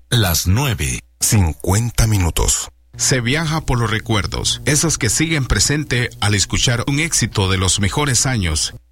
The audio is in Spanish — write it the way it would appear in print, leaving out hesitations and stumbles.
Las 9:50. Se viaja por los recuerdos, esos que siguen presente al escuchar un éxito de los mejores años